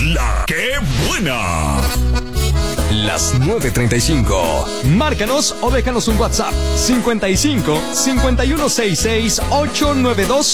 La que buena. Las 9:35. Márcanos o déjanos un WhatsApp 55 5166 892